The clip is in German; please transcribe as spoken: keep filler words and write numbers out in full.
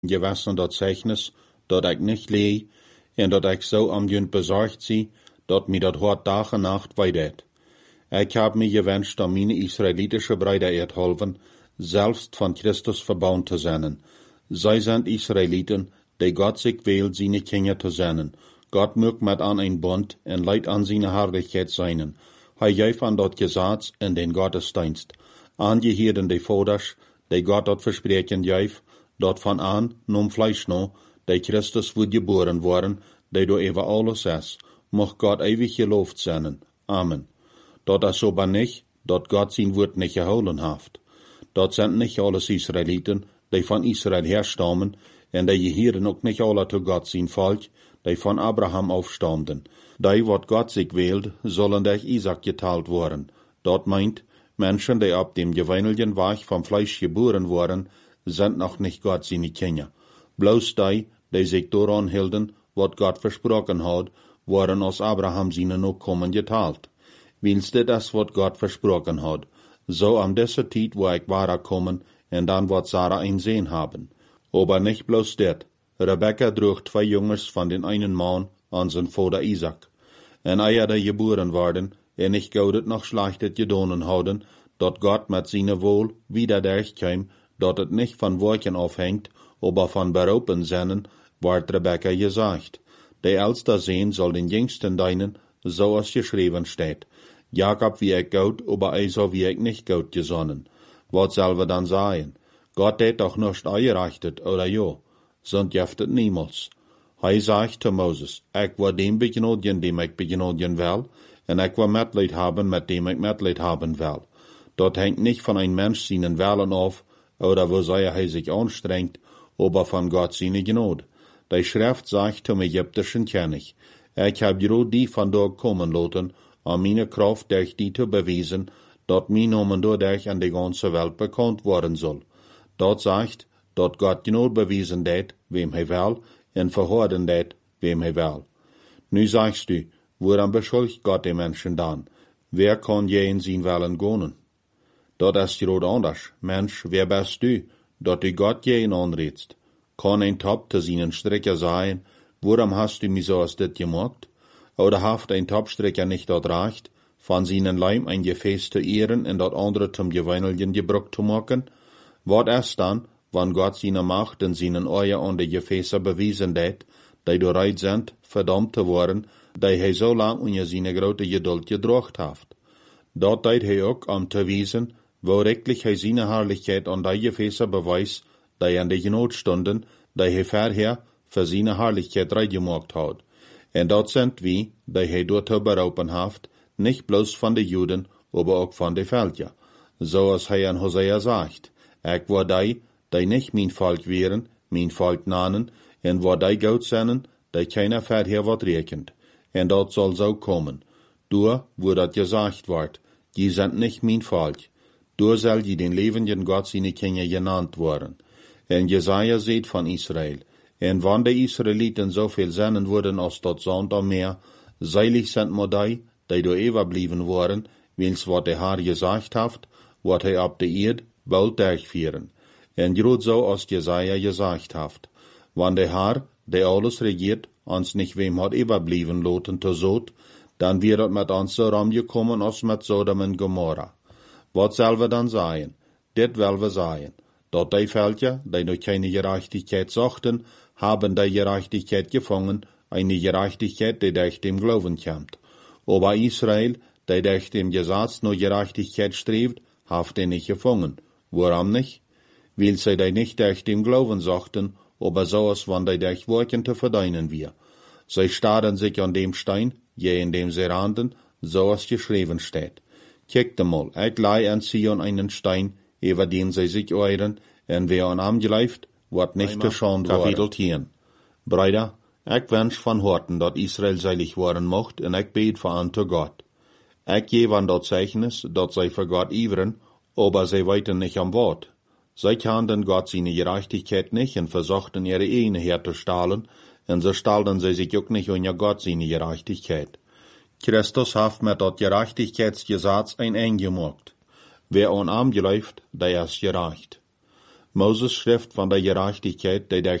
gewassen dat Zeichnis, dat ik nicht lee, en dat ik zo am junt bezorgd zie, dat mi dat hort dag en nacht weidet. Ik heb me gewünscht, om meine israelitische Brüder ertholven, selbst van Christus verbound te zijn. Zij zijn Israeliten, die Gott sich wählt, seine Kinder te zijn. Gott mögt met aan een bund en leidt aan seine Herrlichkeit seinen. Hij geeft aan dat Gesetz in den Gottesdienst. Angehieden de Voders, die Gott dat verspreken geeft, dat van aan, nom Fleisch no, die Christus wordt geboren worden, die door over alles is, mocht Gott ewig geloofd zijn. Amen. Dat is aber nicht, dat Gott sein Wort nicht gehouden heeft. Dat sind nicht alles Israeliten, die von Israel herstammen, en die gehören ook nicht alle zu Gott sein Volk, die von Abraham aufstammten. Die, wat Gott sich wählt, sollen durch Isaac geteilt worden. Dat meint, Menschen, die ab dem gewöhnlichen Weg vom Fleisch geboren worden, sind noch nicht Gott seine Kinder. Bloß die, die sich daran hielten, wat Gott versprochen hat, waren aus Abraham seine Nachkommen geteilt. Wils dit das, wat Gott versprochen hat, so am dieser Zeit, wo ich war kommen, en dann wat Sarah ein Sehen haben. Aber nicht bloß dit. Rebekka droeg zwei Jungens von den einen Mann an sein Vater Isaac. En eier der geboren worden, en ich gaudet noch schlechtet gedonen houden, dat Gott mit seiner Wohl wieder durchkäm, dat het nicht von Worken aufhängt, aber von Beropen seinen, ward Rebekka gesagt. Der älster Sehn soll den jüngsten deinen, so als geschrieben steht. Jakob wie ich gut, aber Esau wie ich nicht gut gesonnen. Wat soll wir dann sagen? Gott hat doch nicht eingerechtet, oder jo? Sind jeftet niemals. Hij sagt zu Moses, ich will dem begnadigen, dem ich begnadigen will, en ich will Mitleid haben, mit dem ich Mitleid haben will. Dat hängt nicht von einem Mensch seinen Willen auf, oder wo sehr er sich anstrengt, aber von Gott seine Gnade. Die Schrift sagt zum ägyptischen König, ich hab dir die von dort kommen lassen, um meine Kraft durch die zu beweisen, dat mein Namen dadurch an die ganze Welt bekannt worden soll. Dat sagt, dat Gott Gnade beweisen det, wem er will, en verhorden det, wem er will. Nu sagst du, woran beschuldigt Gott die Menschen dann? Wer kann je in sein Willen gehen? Dat ist gerade anders. Mensch, wer bist du, dat du Gott je in anredst? Kann ein Top zu seinen Stricker sein, woran hast du mich so als dit gemacht? Oder haft ein Topstricker nicht dort reicht, von seinen Leim ein Gefäß zu ehren und dort andere zum gewöhnlichen Gebrauch zu machen? Wat ist dann, wann Gott seine Macht in seinen Eier an die Gefäße bewiesen hat, die bereit sind, verdammt zu worden, die er so lang unter seine große Geduld gedrocht hat? Dort tat er auch, um zu wiesen, wo rechtlich er seine Herrlichkeit an die Gefäße beweist, die an die Not stunden, die er vorher für seine Herrlichkeit reingemacht hat. Und dort sind wir, die er dort berauben hat, nicht bloß von den Juden, aber auch von den Völkern. So als er in Hosea sagt, ich war die, die nicht mein Volk wären, mein Volk nannen, und war die Gott seinen, die keiner vorher wat rekent. Und dort soll so kommen. Du, wo dat gesagt wird, die sind nicht mein Volk. Du soll die den lebenden Gott seine Kinder genannt worden. Und Jesaja seht von Israel. Und wann die Israeliten so viel sennen wurden als dort Sand am Meer, seilig sind mo die, die do überblieben waren, wils wat der Herr gesagt hat, wat er ab der Erd bald durchführen. Und grad so als Jesaja gesagt hat, wann der Herr, der alles regiert, uns nicht wem hat überblieben loten zu Sod, dann wird mit uns so rumgekommen als mit Sodom und Gomorra. Was soll wir dann sagen? Dit will wir sagen, dort die Völker, die durch keine Gerechtigkeit suchten, haben die Gerechtigkeit gefangen, eine Gerechtigkeit, die durch dem Glauben kommt. Aber Israel, der durch dem Gesetz nur Gerechtigkeit strebt, hat er nicht gefangen. Warum nicht? Weil sie die nicht durch dem Glauben suchten, aber so als wenn die durch Worken zu verdienen wir. Sie starren sich an dem Stein, je in dem sie rannten, so als geschrieben steht. Kijkt mal, ich leih an Zion einen Stein, über den sie sich euren, und wer an ihm gleift, wird nicht geschont worden. Kapitel zehn. Brüder, ich wünsch von Horten, dat Israel seilig worden mocht, und ich bete für an zu Gott. Ich gebe an dat Zeichnis, dat sie für Gott iveren, aber sie weiten nicht am Wort. Sie kannten Gott seine Gerechtigkeit nicht und versuchten ihre Ehe herzustahlen, und so stahlten sie sich auch nicht unter Gott seine Gerechtigkeit. Christus hat mit dat Gerechtigkeitsgesetz ein Ende gemacht. Wer an ihm gläuft, der ist gerecht. Moses schrift van der Gerechtigkeit, die der